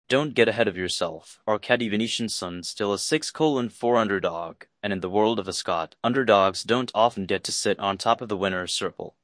Don't get ahead of yourself. Arkady Venetian's son still a 6:4 underdog, and in the world of a Scot, underdogs don't often get to sit on top of the winner's circle.